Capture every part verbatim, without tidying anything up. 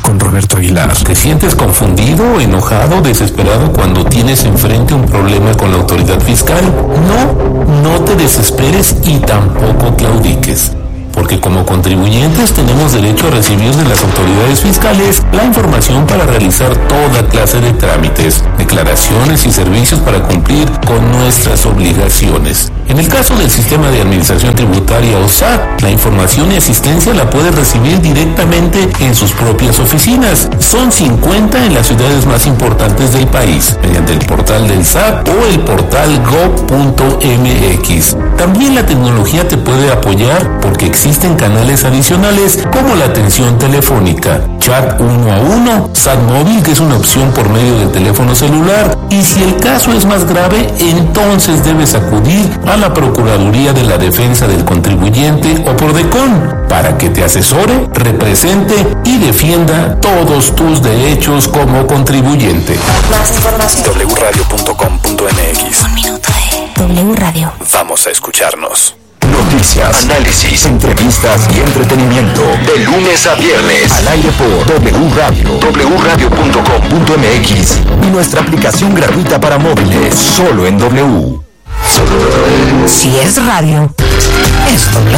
con Roberto Aguilar. ¿Te sientes confundido, enojado, desesperado cuando tienes enfrente un problema con la autoridad fiscal? No, no te desesperes y tampoco claudiques. Porque como contribuyentes tenemos derecho a recibir de las autoridades fiscales la información para realizar toda clase de trámites, declaraciones y servicios para cumplir con nuestras obligaciones. En el caso del Sistema de Administración Tributaria o S A T, la información y asistencia la puedes recibir directamente en sus propias oficinas. Son cincuenta en las ciudades más importantes del país, mediante el portal del S A T o el portal gob punto m x. También la tecnología te puede apoyar porque existen canales adicionales como la atención telefónica, chat uno a uno, S A T móvil, que es una opción por medio del teléfono celular, y si el caso es más grave, entonces debes acudir a la Procuraduría de la Defensa del Contribuyente o Prodecon para que te asesore, represente y defienda todos tus derechos como contribuyente. Más información. doble u radio punto com punto m x. Un minuto de W Radio. Vamos a escucharnos. Noticias, análisis, entrevistas y entretenimiento. De lunes a viernes. Al aire por W Radio. doble u radio punto com punto m x. Y nuestra aplicación gratuita para móviles. Solo en W. Si es radio, es W.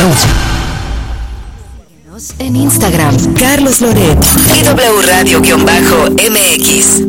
En Instagram, Carlos Loret y W Radio-M X.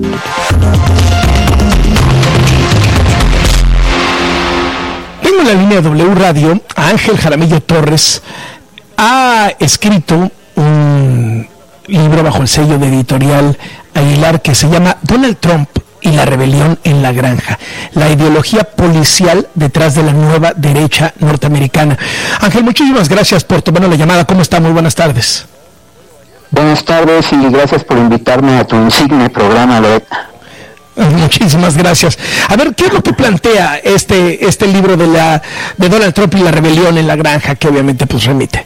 Tengo en la línea de W Radio a Ángel Jaramillo Torres. Ha escrito un libro bajo el sello de Editorial Aguilar que se llama Donald Trump y la rebelión en la granja, la ideología policial detrás de la nueva derecha norteamericana. Ángel, muchísimas gracias por tomarnos la llamada. ¿Cómo está? Muy buenas tardes. Buenas tardes y gracias por invitarme a tu insigne programa, Loreta. Muchísimas gracias. A ver, ¿qué es lo que plantea este este libro de la de Donald Trump y la rebelión en la granja, que obviamente pues remite?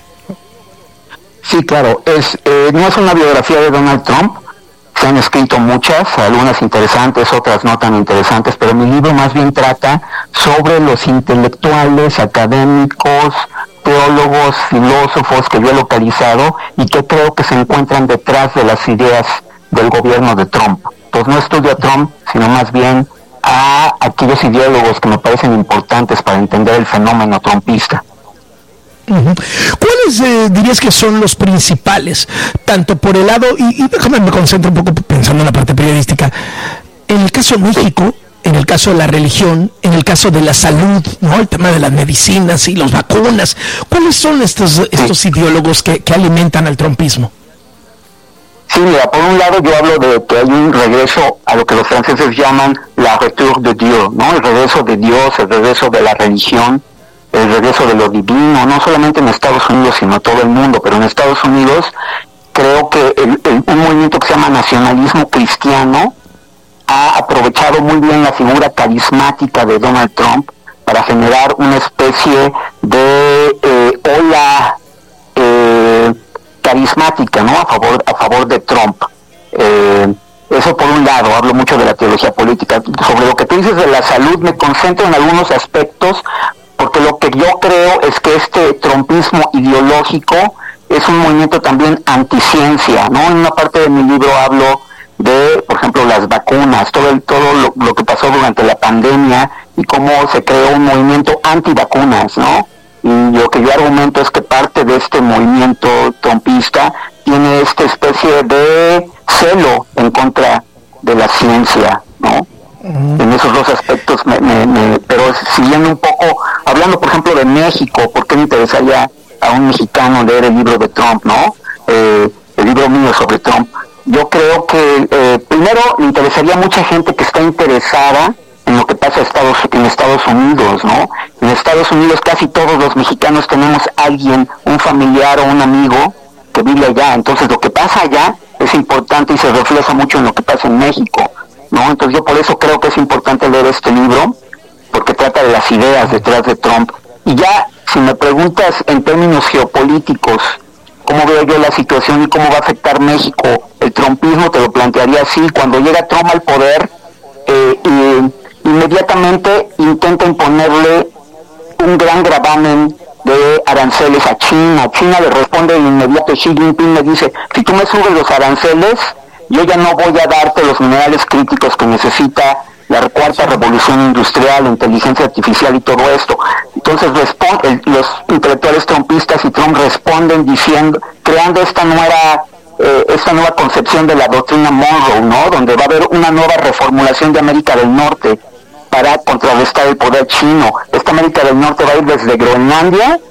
Sí, claro, es eh, no es una biografía de Donald Trump. Se han escrito muchas, algunas interesantes, otras no tan interesantes, pero mi libro más bien trata sobre los intelectuales, académicos, teólogos, filósofos que yo he localizado y que creo que se encuentran detrás de las ideas del gobierno de Trump. Pues no estudio a Trump, sino más bien a aquellos ideólogos que me parecen importantes para entender el fenómeno trumpista. Uh-huh. ¿Cuáles eh, dirías que son los principales, tanto por el lado, y, y déjame me concentro un poco pensando en la parte periodística, en el caso de México, en el caso de la religión, en el caso de la salud, ¿no? El tema de las medicinas y las vacunas? ¿Cuáles son estos, estos sí. ideólogos que, que alimentan al trumpismo? Sí, mira, por un lado yo hablo de que hay un regreso a lo que los franceses llaman la retour de Dieu, ¿no? El regreso de Dios, el regreso de la religión, el regreso de lo divino, no solamente en Estados Unidos, sino en todo el mundo, pero en Estados Unidos creo que el, el, un movimiento que se llama nacionalismo cristiano ha aprovechado muy bien la figura carismática de Donald Trump para generar una especie de eh, ola eh, carismática, ¿no? A favor, a favor de Trump. Eh, eso por un lado, hablo mucho de la teología política. Sobre lo que tú dices de la salud, me concentro en algunos aspectos, porque lo que yo creo es que este trumpismo ideológico es un movimiento también anticiencia, ¿no? En una parte de mi libro hablo de, por ejemplo, las vacunas, todo el, todo lo, lo que pasó durante la pandemia y cómo se creó un movimiento antivacunas, ¿no? Y lo que yo argumento es que parte de este movimiento trumpista tiene esta especie de celo en contra de la ciencia, ¿no? Uh-huh. En esos dos aspectos, me, me, me, pero siguiendo un poco, hablando por ejemplo de México, ¿por qué me interesaría a un mexicano leer el libro de Trump, ¿no? Eh, el libro mío sobre Trump. Yo creo que eh, primero le interesaría a mucha gente que está interesada en lo que pasa en Estados, en Estados Unidos, ¿no? En Estados Unidos casi todos los mexicanos tenemos a alguien, un familiar o un amigo que vive allá, entonces lo que pasa allá es importante y se refleja mucho en lo que pasa en México, ¿no? Entonces yo por eso creo que es importante leer este libro, porque trata de las ideas detrás de Trump. Y ya, si me preguntas en términos geopolíticos, ¿cómo veo yo la situación y cómo va a afectar México el trumpismo? Te lo plantearía así: cuando llega Trump al poder, eh, y inmediatamente intenta imponerle un gran gravamen de aranceles a China. China le responde de inmediato, Xi Jinping le dice, si tú me subes los aranceles, yo ya no voy a darte los minerales críticos que necesita la cuarta revolución industrial, la inteligencia artificial y todo esto. Entonces responde, los intelectuales trumpistas y Trump responden diciendo, creando esta nueva eh, esta nueva concepción de la doctrina Monroe, ¿no? Donde va a haber una nueva reformulación de América del Norte para contrarrestar el poder chino. Esta América del Norte va a ir desde Groenlandia